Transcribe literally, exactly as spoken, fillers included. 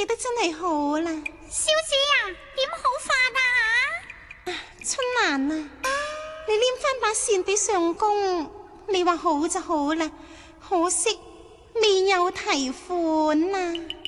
寫得真係好啦。 小姐啊，點好法啊？ 春蘭啊，你拈翻把扇俾相公，你話好就好啦，可惜未有提款啊。